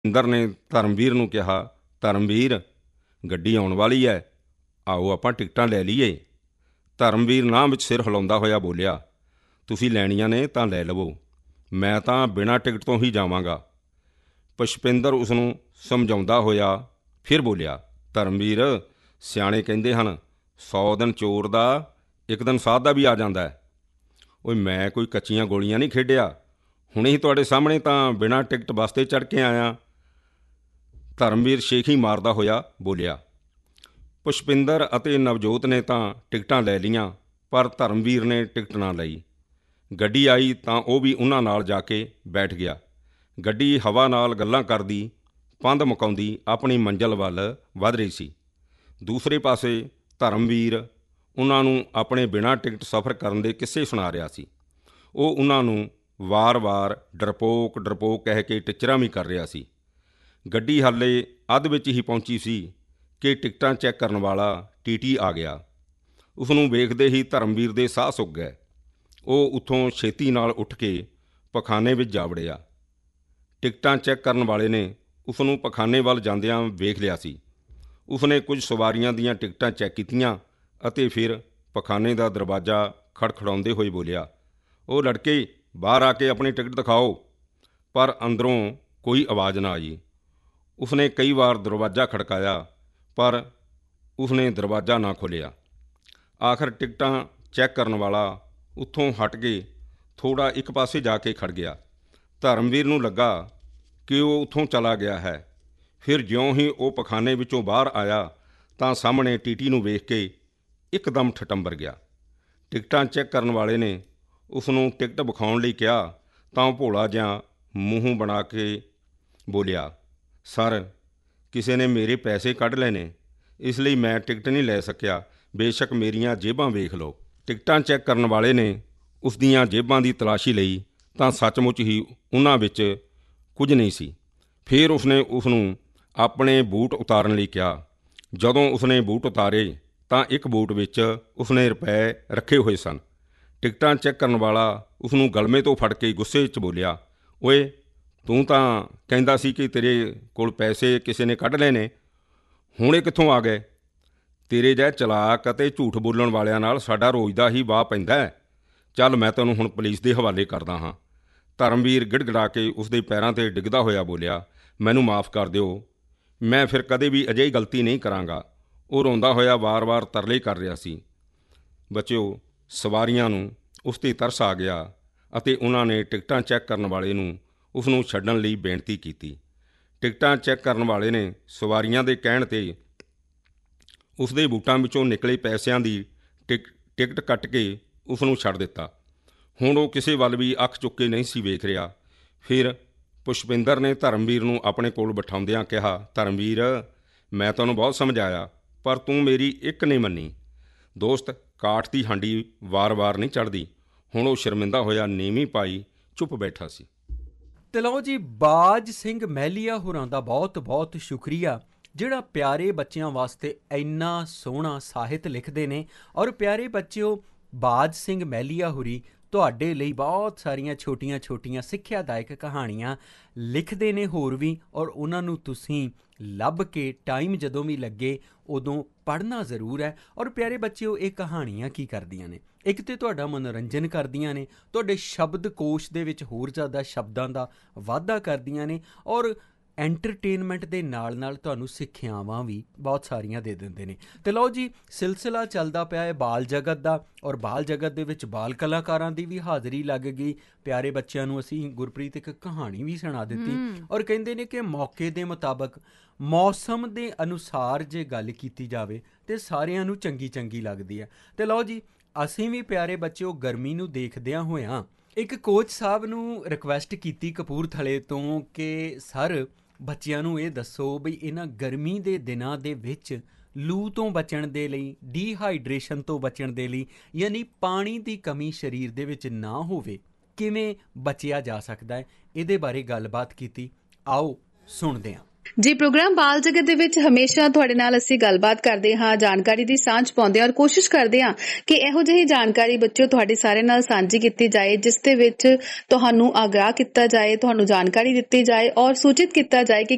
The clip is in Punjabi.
ਇੰਦਰ ਨੇ ਧਰਮਵੀਰ ਨੂੰ ਕਿਹਾ, ਧਰਮਵੀਰ, ਗੱਡੀ ਆਉਣ ਵਾਲੀ ਹੈ, ਆਓ ਆਪਾਂ ਟਿਕਟਾਂ ਲੈ ਲਈਏ। ਧਰਮਵੀਰ ਨਾਂਹ ਵਿੱਚ ਸਿਰ ਹਿਲਾਉਂਦਾ ਹੋਇਆ ਬੋਲਿਆ, ਤੁਸੀਂ ਲੈਣੀਆਂ ਨੇ ਤਾਂ ਲੈ ਲਵੋ, ਮੈਂ ਤਾਂ ਬਿਨਾਂ ਟਿਕਟ ਤੋਂ ਹੀ ਜਾਵਾਂਗਾ। ਪੁਸ਼ਪਿੰਦਰ ਉਸਨੂੰ ਸਮਝਾਉਂਦਾ ਹੋਇਆ ਫਿਰ ਬੋਲਿਆ, ਧਰਮਵੀਰ, ਸਿਆਣੇ ਕਹਿੰਦੇ ਹਨ 100 ਦਿਨ ਚੋਰ ਦਾ 1 ਦਿਨ ਸਾਧ ਦਾ ਵੀ ਆ ਜਾਂਦਾ ਹੈ। ਓਏ ਮੈਂ ਕੋਈ ਕੱਚੀਆਂ ਗੋਲੀਆਂ ਨਹੀਂ ਖੇਡਿਆ, ਹੁਣੇ ਹੀ ਤੁਹਾਡੇ ਸਾਹਮਣੇ ਤਾਂ ਬਿਨਾਂ ਟਿਕਟ ਬੱਸ 'ਤੇ ਚੜ੍ਹ ਕੇ ਆਇਆ। ਧਰਮਵੀਰ ਸ਼ੇਖੀ ਮਾਰਦਾ ਹੋਇਆ ਬੋਲਿਆ। ਪੁਸ਼ਪਿੰਦਰ ਅਤੇ ਨਵਜੋਤ ਨੇ ਤਾਂ ਟਿਕਟਾਂ ਲੈ ਲਈਆਂ, ਪਰ ਧਰਮਵੀਰ ਨੇ ਟਿਕਟ ਨਾ ਲਈ। ਗੱਡੀ ਆਈ ਤਾਂ ਉਹ ਵੀ ਉਹਨਾਂ ਨਾਲ ਜਾ ਕੇ ਬੈਠ ਗਿਆ। ਗੱਡੀ ਹਵਾ ਨਾਲ ਗੱਲਾਂ ਕਰਦੀ, ਪੰਧ ਮੁਕਾਉਂਦੀ ਆਪਣੀ ਮੰਜ਼ਿਲ ਵੱਲ ਵਧ ਰਹੀ ਸੀ। ਦੂਸਰੇ ਪਾਸੇ ਧਰਮਵੀਰ ਉਹਨਾਂ ਨੂੰ ਆਪਣੇ ਬਿਨਾਂ ਟਿਕਟ ਸਫ਼ਰ ਕਰਨ ਦੇ ਕਿੱਸੇ ਸੁਣਾ ਰਿਹਾ ਸੀ। ਉਹ ਉਹਨਾਂ ਨੂੰ ਵਾਰ-ਵਾਰ ਡਰਪੋਕ ਡਰਪੋਕ ਕਹਿ ਕੇ ਟਿਚਰਾਂ ਵੀ ਕਰ ਰਿਹਾ ਸੀ। ਗੱਡੀ ਹਾਲੇ ਅੱਧ ਵਿੱਚ ਹੀ ਪਹੁੰਚੀ ਸੀ ਕਿ ਟਿਕਟਾਂ ਚੈੱਕ ਕਰਨ ਵਾਲਾ ਟੀਟੀ ਆ ਗਿਆ। ਉਸਨੂੰ ਵੇਖਦੇ ਹੀ ਧਰਮਵੀਰ ਦੇ ਸਾਹ ਸੁੱਕ ਗਏ। ਉਹ ਉੱਥੋਂ ਛੇਤੀ ਨਾਲ ਉੱਠ ਕੇ ਪਖਾਨੇ ਵਿੱਚ ਜਾ ਵੜਿਆ। ਟਿਕਟਾਂ ਚੈੱਕ ਕਰਨ ਵਾਲੇ ਨੇ ਉਸਨੂੰ ਪਖਾਨੇ ਵੱਲ ਜਾਂਦਿਆਂ ਵੇਖ ਲਿਆ ਸੀ। ਉਸਨੇ ਕੁਝ ਸਵਾਰੀਆਂ ਦੀਆਂ ਟਿਕਟਾਂ ਚੈੱਕ ਕੀਤੀਆਂ ਅਤੇ ਫਿਰ ਪਖਾਨੇ ਦਾ ਦਰਵਾਜ਼ਾ ਖੜਖੜਾਉਂਦੇ ਹੋਏ ਬੋਲਿਆ, ਉਹ ਲੜਕੇ, ਬਾਹਰ ਆ ਕੇ ਆਪਣੀ ਟਿਕਟ ਦਿਖਾਓ। ਪਰ ਅੰਦਰੋਂ ਕੋਈ ਆਵਾਜ਼ ਨਾ ਆਈ। ਉਸਨੇ ਕਈ ਵਾਰ ਦਰਵਾਜ਼ਾ ਖੜਕਾਇਆ, ਪਰ ਉਸਨੇ ਦਰਵਾਜ਼ਾ ਨਾ ਖੋਲ੍ਹਿਆ। ਆਖਰ ਟਿਕਟਾਂ ਚੈੱਕ ਕਰਨ ਵਾਲਾ ਉੱਥੋਂ ਹਟ ਕੇ ਥੋੜ੍ਹਾ ਇੱਕ ਪਾਸੇ ਜਾ ਕੇ ਖੜ੍ਹ ਗਿਆ। ਧਰਮਵੀਰ ਨੂੰ ਲੱਗਾ ਕਿ ਉਹ ਉੱਥੋਂ ਚਲਾ ਗਿਆ ਹੈ। ਫਿਰ ਜਿਉਂ ਹੀ ਉਹ ਪਖਾਨੇ ਵਿੱਚੋਂ ਬਾਹਰ ਆਇਆ ਤਾਂ ਸਾਹਮਣੇ ਟੀਟੀ ਨੂੰ ਵੇਖ ਕੇ ਇੱਕਦਮ ਠਟੰਬਰ ਗਿਆ। ਟਿਕਟਾਂ ਚੈੱਕ ਕਰਨ ਵਾਲੇ ਨੇ ਉਸਨੂੰ ਟਿਕਟ ਵਿਖਾਉਣ ਲਈ ਕਿਹਾ ਤਾਂ ਉਹ ਭੋਲਾ ਜਿਹਾ ਮੂੰਹ ਬਣਾ ਕੇ ਬੋਲਿਆ, ਸਰ, ਕਿਸੇ ਨੇ ਮੇਰੇ ਪੈਸੇ ਕੱਢ ਲਏ ਨੇ, ਇਸ ਲਈ ਮੈਂ ਟਿਕਟ ਨਹੀਂ ਲੈ ਸਕਿਆ। ਬੇਸ਼ੱਕ ਮੇਰੀਆਂ ਜੇਬਾਂ ਵੇਖ ਲਓ। ਟਿਕਟਾਂ ਚੈੱਕ ਕਰਨ ਵਾਲੇ ਨੇ ਉਸ ਦੀਆਂ ਜੇਬਾਂ ਦੀ ਤਲਾਸ਼ੀ ਲਈ ਤਾਂ ਸੱਚਮੁੱਚ ਹੀ ਉਹਨਾਂ ਵਿੱਚ ਕੁਝ ਨਹੀਂ ਸੀ। ਫਿਰ ਉਸਨੇ ਉਸਨੂੰ ਆਪਣੇ ਬੂਟ ਉਤਾਰਨ ਲਈ ਕਿਹਾ। ਜਦੋਂ ਉਸਨੇ ਬੂਟ ਉਤਾਰੇ ਤਾਂ ਇੱਕ ਬੂਟ ਵਿੱਚ ਉਸਨੇ ਰੁਪਏ ਰੱਖੇ ਹੋਏ ਸਨ। ਟਿਕਟਾਂ ਚੈੱਕ ਕਰਨ ਵਾਲਾ ਉਸਨੂੰ ਗਲਮੇ ਤੋਂ ਫੜ ਕੇ ਗੁੱਸੇ 'ਚ ਬੋਲਿਆ, ਓਏ, ਤੂੰ ਤਾਂ ਕਹਿੰਦਾ ਸੀ ਕਿ ਤੇਰੇ ਕੋਲ ਪੈਸੇ ਕਿਸੇ ਨੇ ਕੱਢ ਲਏ ਨੇ, ਹੁਣ ਇਹ ਕਿੱਥੋਂ ਆ ਗਏ? ਤੇਰੇ ਜਿਹੇ ਚਲਾਕ ਅਤੇ ਝੂਠ ਬੋਲਣ ਵਾਲਿਆਂ ਨਾਲ ਸਾਡਾ ਰੋਜ਼ ਦਾ ਹੀ ਵਾਹ ਪੈਂਦਾ ਹੈ। ਚੱਲ, ਮੈਂ ਤੈਨੂੰ ਹੁਣ ਪੁਲਿਸ ਦੇ ਹਵਾਲੇ ਕਰਦਾ ਹਾਂ। ਧਰਮਵੀਰ ਗਿੜਗਿੜਾ ਕੇ ਉਸਦੇ ਪੈਰਾਂ 'ਤੇ ਡਿੱਗਦਾ ਹੋਇਆ ਬੋਲਿਆ, ਮੈਨੂੰ ਮਾਫ਼ ਕਰ ਦਿਓ, ਮੈਂ ਫਿਰ ਕਦੇ ਵੀ ਅਜਿਹੀ ਗਲਤੀ ਨਹੀਂ ਕਰਾਂਗਾ। ਉਹ ਰੋਂਦਾ ਹੋਇਆ ਵਾਰ-ਵਾਰ ਤਰਲੇ ਕਰ ਰਿਹਾ ਸੀ। ਬੱਚਿਓ, ਸਵਾਰੀਆਂ ਨੂੰ ਉਸ 'ਤੇ ਤਰਸ ਆ ਗਿਆ ਅਤੇ ਉਹਨਾਂ ਨੇ ਟਿਕਟਾਂ ਚੈੱਕ ਕਰਨ ਵਾਲੇ ਨੂੰ ਉਸਨੂੰ ਛੱਡਣ ਲਈ ਬੇਨਤੀ ਕੀਤੀ। ਟਿਕਟਾਂ ਚੈੱਕ ਕਰਨ ਵਾਲੇ ਨੇ ਸਵਾਰੀਆਂ ਦੇ ਕਹਿਣ 'ਤੇ ਉਸਦੇ ਬੂਟਾਂ ਵਿੱਚੋਂ ਨਿਕਲੇ ਪੈਸਿਆਂ ਦੀ ਟਿਕਟ ਕੱਟ ਕੇ ਉਸਨੂੰ ਛੱਡ ਦਿੱਤਾ। ਹੁਣ ਉਹ ਕਿਸੇ ਵੱਲ ਵੀ ਅੱਖ ਚੁੱਕ ਕੇ ਨਹੀਂ ਸੀ ਵੇਖ ਰਿਹਾ। ਫਿਰ ਪੁਸ਼ਪਿੰਦਰ ਨੇ ਧਰਮਵੀਰ ਨੂੰ ਆਪਣੇ ਕੋਲ ਬਿਠਾਉਂਦਿਆਂ ਕਿਹਾ, ਧਰਮਵੀਰ, ਮੈਂ ਤੁਹਾਨੂੰ ਬਹੁਤ ਸਮਝਾਇਆ, ਪਰ ਤੂੰ ਮੇਰੀ ਇੱਕ ਨਹੀਂ ਮੰਨੀ। ਦੋਸਤ, ਕਾਠ ਦੀ ਹਾਂਡੀ ਵਾਰ-ਵਾਰ ਨਹੀਂ ਚੜ੍ਹਦੀ। ਹੁਣ ਉਹ ਸ਼ਰਮਿੰਦਾ ਹੋਇਆ ਨੀਵੀਂ ਪਾਈ ਚੁੱਪ ਬੈਠਾ ਸੀ। ਤੇ ਲਓ ਜੀ, ਬਾਜ ਸਿੰਘ ਮਹਿਲੀਆ ਹੋਰਾਂ ਦਾ ਬਹੁਤ ਬਹੁਤ ਸ਼ੁਕਰੀਆ, ਜਿਹੜਾ ਪਿਆਰੇ ਬੱਚਿਆਂ ਵਾਸਤੇ ਇੰਨਾ ਸੋਹਣਾ ਸਾਹਿਤ ਲਿਖਦੇ ਨੇ। ਔਰ ਪਿਆਰੇ ਬੱਚਿਓ, ਬਾਜ ਸਿੰਘ ਮਹਿਲੀਆ ਹੋਰੀ ਤੁਹਾਡੇ ਲਈ ਬਹੁਤ ਸਾਰੀਆਂ ਛੋਟੀਆਂ-ਛੋਟੀਆਂ ਸਿੱਖਿਆਦਾਇਕ ਕਹਾਣੀਆਂ ਲਿਖਦੇ ਨੇ ਹੋਰ ਵੀ, ਔਰ ਉਹਨਾਂ ਨੂੰ ਤੁਸੀਂ ਲੱਭ ਕੇ ਟਾਈਮ ਜਦੋਂ ਵੀ ਲੱਗੇ ਉਦੋਂ ਪੜ੍ਹਨਾ ਜ਼ਰੂਰ ਹੈ। ਔਰ ਪਿਆਰੇ ਬੱਚਿਓ, ਇਹ ਕਹਾਣੀਆਂ ਕੀ ਕਰਦੀਆਂ ਨੇ? ਇੱਕ ਤਾਂ ਤੁਹਾਡਾ ਮਨੋਰੰਜਨ ਕਰਦੀਆਂ ਨੇ, ਤੁਹਾਡੇ ਸ਼ਬਦ ਕੋਸ਼ ਦੇ ਵਿੱਚ ਹੋਰ ਜ਼ਿਆਦਾ ਸ਼ਬਦਾਂ ਦਾ ਵਾਧਾ ਕਰਦੀਆਂ ਨੇ, ਔਰ ਐਂਟਰਟੇਨਮੈਂਟ ਦੇ ਨਾਲ ਨਾਲ ਤੁਹਾਨੂੰ ਸਿੱਖਿਆਵਾਂ ਵੀ ਬਹੁਤ ਸਾਰੀਆਂ ਦੇ ਦਿੰਦੇ ਨੇ। ਅਤੇ ਲਓ ਜੀ, ਸਿਲਸਿਲਾ ਚੱਲਦਾ ਪਿਆ ਹੈ ਬਾਲ ਜਗਤ ਦਾ, ਔਰ ਬਾਲ ਜਗਤ ਦੇ ਵਿੱਚ ਬਾਲ ਕਲਾਕਾਰਾਂ ਦੀ ਵੀ ਹਾਜ਼ਰੀ ਲੱਗ ਗਈ। ਪਿਆਰੇ ਬੱਚਿਆਂ ਨੂੰ ਅਸੀਂ ਗੁਰਪ੍ਰੀਤ ਇੱਕ ਕਹਾਣੀ ਵੀ ਸੁਣਾ ਦਿੱਤੀ, ਔਰ ਕਹਿੰਦੇ ਨੇ ਕਿ ਮੌਕੇ ਦੇ ਮੁਤਾਬਕ, ਮੌਸਮ ਦੇ ਅਨੁਸਾਰ ਜੇ ਗੱਲ ਕੀਤੀ ਜਾਵੇ ਤਾਂ ਸਾਰਿਆਂ ਨੂੰ ਚੰਗੀ ਲੱਗਦੀ ਹੈ। ਅਤੇ ਲਓ ਜੀ, ਅਸੀਂ ਵੀ ਪਿਆਰੇ ਬੱਚਿਓ ਗਰਮੀ ਨੂੰ ਦੇਖਦਿਆਂ ਹੋਇਆਂ ਇੱਕ ਕੋਚ ਸਾਹਿਬ ਨੂੰ ਰਿਕੁਐਸਟ ਕੀਤੀ ਕਪੂਰਥਲੇ ਤੋਂ ਕਿ ਸਰ, ਬੱਚਿਆਂ ਨੂੰ ਇਹ ਦੱਸੋ ਬਈ ਇਹਨਾਂ ਗਰਮੀ ਦੇ ਦਿਨਾਂ ਦੇ ਵਿੱਚ ਲੂ ਤੋਂ ਬਚਣ ਦੇ ਲਈ, ਡੀਹਾਈਡਰੇਸ਼ਨ ਤੋਂ ਬਚਣ ਦੇ ਲਈ, ਯਾਨੀ ਪਾਣੀ ਦੀ ਕਮੀ ਸਰੀਰ ਦੇ ਵਿੱਚ ਨਾ ਹੋਵੇ, ਕਿਵੇਂ ਬਚਿਆ ਜਾ ਸਕਦਾ ਹੈ? ਇਹਦੇ ਬਾਰੇ ਗੱਲਬਾਤ ਕੀਤੀ। ਆਓ ਸੁਣਦੇ ਹਾਂ। ਜੀ, ਪ੍ਰੋਗਰਾਮ ਬਾਲ ਜਗਤ ਦੇ ਵਿੱਚ ਹਮੇਸ਼ਾ ਤੁਹਾਡੇ ਨਾਲ ਅਸੀਂ ਗੱਲਬਾਤ ਕਰਦੇ ਹਾਂ, ਜਾਣਕਾਰੀ ਦੀ ਸਾਂਝ ਪਾਉਂਦੇ ਹਾਂ, ਔਰ ਕੋਸ਼ਿਸ਼ ਕਰਦੇ ਹਾਂ ਕਿ ਇਹੋ ਜਿਹੀ ਜਾਣਕਾਰੀ ਬੱਚਿਓ ਤੁਹਾਡੇ ਸਾਰੇ ਨਾਲ ਸਾਂਝੀ ਕੀਤੀ ਜਾਏ, ਜਿਸ ਦੇ ਵਿੱਚ ਤੁਹਾਨੂੰ ਆਗਾਹ ਕੀਤਾ ਜਾਏ, ਤੁਹਾਨੂੰ ਜਾਣਕਾਰੀ ਦਿੱਤੀ ਜਾਏ ਔਰ ਸੂਚਿਤ ਕੀਤਾ ਜਾਏ ਕਿ